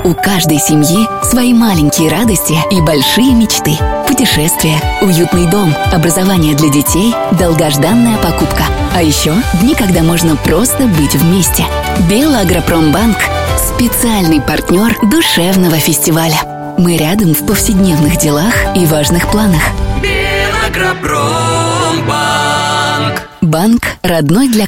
У каждой семьи свои маленькие радости и большие мечты. Путешествия, уютный дом, образование для детей, долгожданная покупка. А еще дни, когда можно просто быть вместе. Белагропромбанк – специальный партнер душевного фестиваля. Мы рядом в повседневных делах и важных планах. Белагропромбанк. Банк родной для